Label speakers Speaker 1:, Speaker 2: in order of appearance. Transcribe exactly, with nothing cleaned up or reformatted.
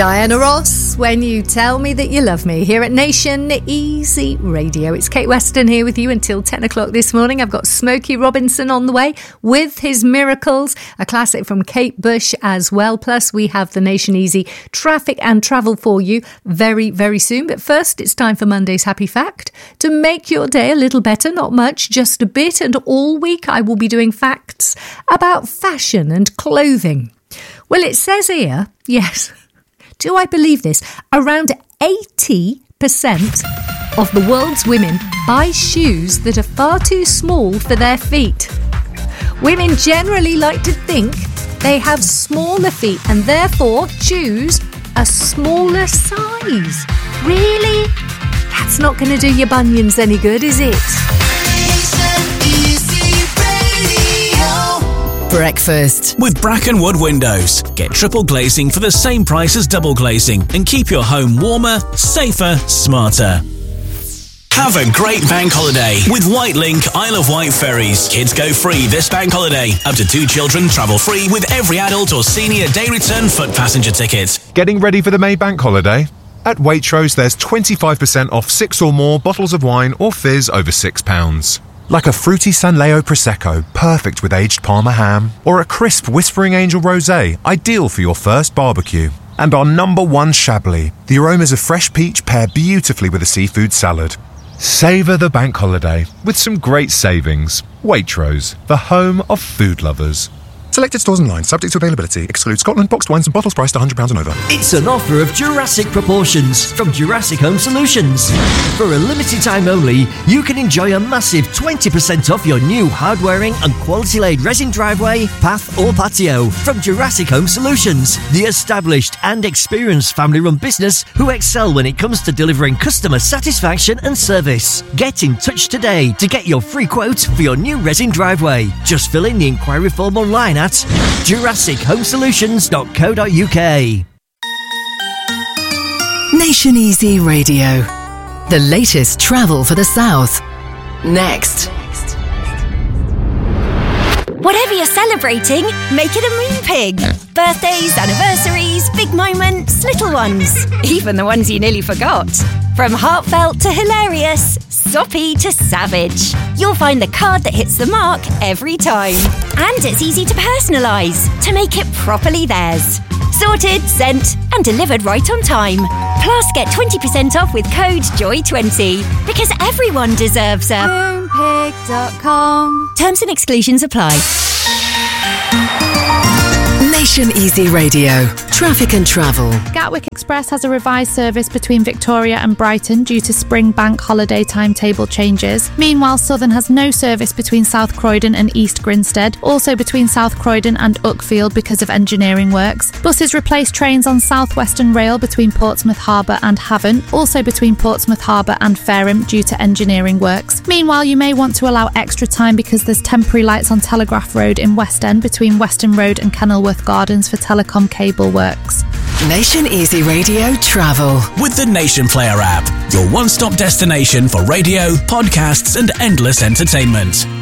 Speaker 1: Diana Ross, When You Tell Me That You Love Me, here at Nation Easy Radio. It's Kate Weston here with you until ten o'clock this morning. I've got Smokey Robinson on the way with his Miracles, a classic from Kate Bush as well. Plus, we have the Nation Easy traffic and travel for you very, very soon. But first, it's time for Monday's Happy Fact. To make your day a little better, not much, just a bit. And all week, I will be doing facts about fashion and clothing. Well, it says here, yes... do I believe this? Around eighty percent of the world's women buy shoes that are far too small for their feet. Women generally like to think they have smaller feet and therefore choose a smaller size. Really? That's not going to do your bunions any good, is it?
Speaker 2: Breakfast
Speaker 3: with Bracken Wood Windows. Get triple glazing for the same price as double glazing and keep your home warmer, safer, smarter. Have a great bank holiday with Whitelink Isle of Wight ferries. Kids go free this bank holiday. Up to two children travel free with every adult or senior day return foot passenger ticket.
Speaker 4: Getting ready for the May bank holiday? At Waitrose, there's twenty-five percent off six or more bottles of wine or fizz over six pounds. Like a fruity San Leo Prosecco, perfect with aged Parma ham, or a crisp Whispering Angel Rosé, ideal for your first barbecue. And our number one Chablis, the aromas of fresh peach pair beautifully with a seafood salad. Savour the bank holiday with some great savings. Waitrose, the home of food lovers. Selected stores online, subject to availability. Exclude Scotland, boxed wines and bottles priced one hundred pounds and over.
Speaker 5: It's an offer of Jurassic proportions from Jurassic Home Solutions. For a limited time only, you can enjoy a massive twenty percent off your new hard-wearing and quality-laid resin driveway, path or patio from Jurassic Home Solutions, the established and experienced family-run business who excel when it comes to delivering customer satisfaction and service. Get in touch today to get your free quote for your new resin driveway. Just fill in the inquiry form online at jurassic home solutions dot co dot uk.
Speaker 2: Nation Easy Radio. The latest travel for the South. Next.
Speaker 6: Whatever you're celebrating, make it a Moonpig. Birthdays, anniversaries, big moments, little ones. Even the ones you nearly forgot. From heartfelt to hilarious, soppy to savage. You'll find the card that hits the mark every time. And it's easy to personalise, to make it properly theirs. Sorted, sent and delivered right on time. Plus get twenty percent off with code joy twenty. Because everyone deserves a moonpig dot com. Terms and exclusions apply.
Speaker 2: Nation Easy Radio. Traffic and travel.
Speaker 7: Gatwick Express has a revised service between Victoria and Brighton due to spring bank holiday timetable changes. Meanwhile, Southern has no service between South Croydon and East Grinstead, also between South Croydon and Uckfield because of engineering works. Buses replace trains on South Western Rail between Portsmouth Harbour and Havant, also between Portsmouth Harbour and Fareham due to engineering works. Meanwhile, you may want to allow extra time because there's temporary lights on Telegraph Road in West End between Weston Road and Kenilworth Gardens for telecom cable works.
Speaker 2: Nation Easy Radio Travel.
Speaker 3: With the Nation Player app, your one-stop destination for radio, podcasts and endless entertainment.